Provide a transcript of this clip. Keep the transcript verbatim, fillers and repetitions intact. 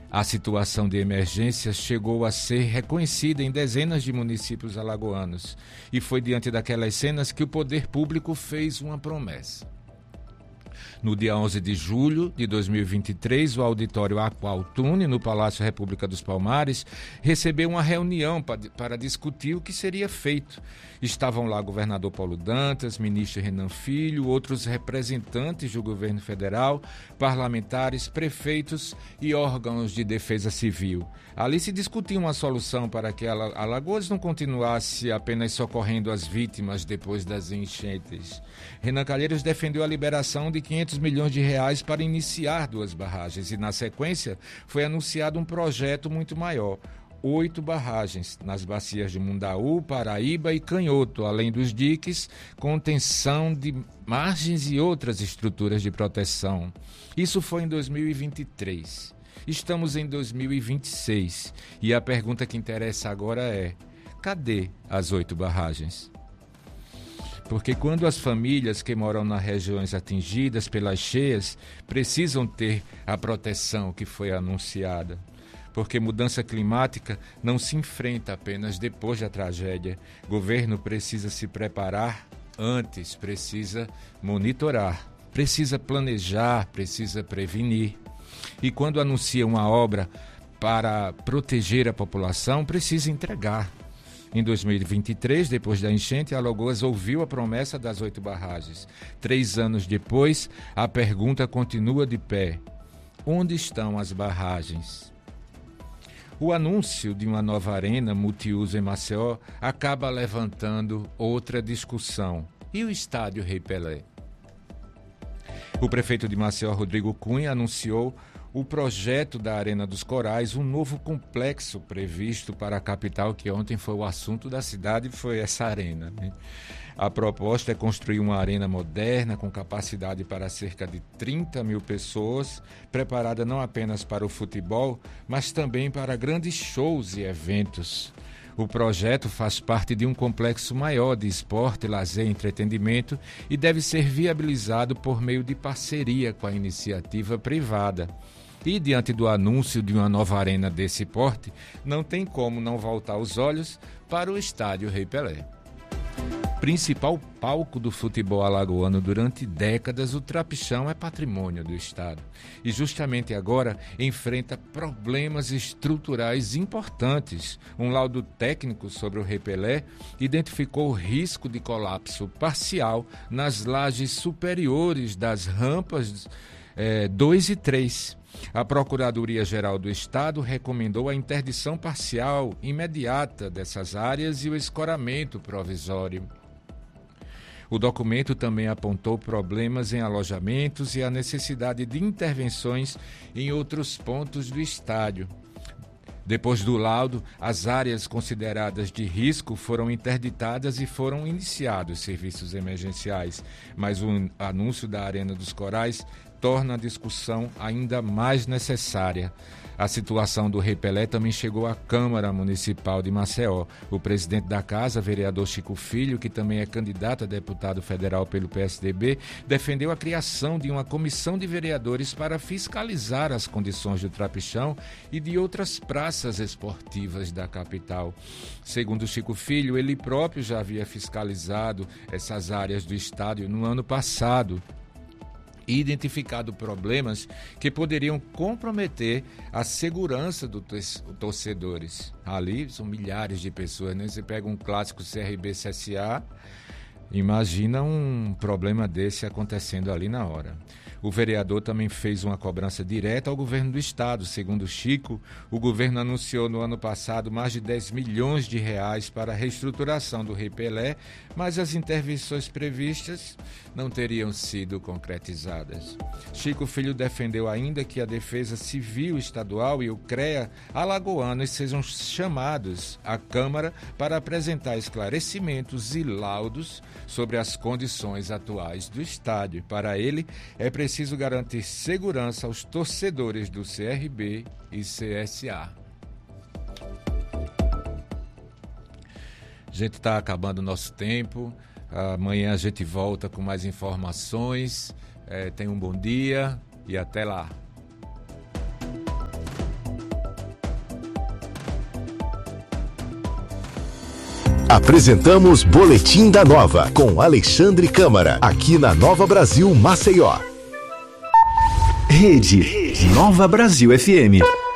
A situação de emergência chegou a ser reconhecida em dezenas de municípios alagoanos e foi diante daquelas cenas que o poder público fez uma promessa. No dia onze de julho de dois mil e vinte e três, o auditório Aqualtune, no Palácio República dos Palmares, recebeu uma reunião para discutir o que seria feito. Estavam lá o governador Paulo Dantas, ministro Renan Filho, outros representantes do governo federal, parlamentares, prefeitos e órgãos de defesa civil. Ali se discutia uma solução para que Alagoas não continuasse apenas socorrendo as vítimas depois das enchentes. Renan Calheiros defendeu a liberação de quinhentos milhões de reais para iniciar duas barragens e, na sequência, foi anunciado um projeto muito maior. Oito barragens nas bacias de Mundaú, Paraíba e Canhoto, além dos diques, contenção de margens e outras estruturas de proteção. Isso foi em dois mil e vinte e três. Estamos em dois mil e vinte e seis e a pergunta que interessa agora é: cadê as oito barragens? Porque quando as famílias que moram nas regiões atingidas pelas cheias precisam ter a proteção que foi anunciada. Porque mudança climática não se enfrenta apenas depois da tragédia. O governo precisa se preparar antes, precisa monitorar, precisa planejar, precisa prevenir. E quando anuncia uma obra para proteger a população, precisa entregar. Em dois mil e vinte e três, depois da enchente, Alagoas ouviu a promessa das oito barragens. Três anos depois, a pergunta continua de pé: onde estão as barragens? O anúncio de uma nova arena multiuso em Maceió acaba levantando outra discussão. E o estádio Rei Pelé? O prefeito de Maceió, Rodrigo Cunha, anunciou o projeto da Arena dos Corais, um novo complexo previsto para a capital, que ontem foi o assunto da cidade, foi essa arena, né? A proposta é construir uma arena moderna com capacidade para cerca de trinta mil pessoas, preparada não apenas para o futebol, mas também para grandes shows e eventos. O projeto faz parte de um complexo maior de esporte, lazer e entretenimento e deve ser viabilizado por meio de parceria com a iniciativa privada. E, diante do anúncio de uma nova arena desse porte, não tem como não voltar os olhos para o estádio Rei Pelé. Principal palco do futebol alagoano durante décadas, o Trapichão é patrimônio do Estado. E justamente agora enfrenta problemas estruturais importantes. Um laudo técnico sobre o Rei Pelé identificou o risco de colapso parcial nas lajes superiores das rampas eh, dois e três. A Procuradoria-Geral do Estado recomendou a interdição parcial imediata dessas áreas e o escoramento provisório. O documento também apontou problemas em alojamentos e a necessidade de intervenções em outros pontos do estádio. Depois do laudo, as áreas consideradas de risco foram interditadas e foram iniciados serviços emergenciais, mas o anúncio da Arena dos Corais torna a discussão ainda mais necessária. A situação do Rei Pelé também chegou à Câmara Municipal de Maceió. O presidente da casa, vereador Chico Filho, que também é candidato a deputado federal pelo P S D B, defendeu a criação de uma comissão de vereadores para fiscalizar as condições do Trapichão e de outras praças esportivas da capital. Segundo Chico Filho, ele próprio já havia fiscalizado essas áreas do estádio no ano passado e identificado problemas que poderiam comprometer a segurança dos torcedores. Ali são milhares de pessoas, né? Você pega um clássico C R B C S A, imagina um problema desse acontecendo ali na hora. O vereador também fez uma cobrança direta ao governo do estado. Segundo Chico, o governo anunciou no ano passado mais de dez milhões de reais para a reestruturação do Rei Pelé, mas as intervenções previstas não teriam sido concretizadas. Chico Filho defendeu ainda que a Defesa Civil Estadual e o CREA alagoanos sejam chamados à Câmara para apresentar esclarecimentos e laudos sobre as condições atuais do estádio. Para ele, é preciso garantir segurança aos torcedores do C R B e C S A. A gente está acabando o nosso tempo. Amanhã a gente volta com mais informações. É, tenha um bom dia e até lá. Apresentamos Boletim da Nova, com Alexandre Câmara, aqui na Nova Brasil Maceió. Rede Nova Brasil F M.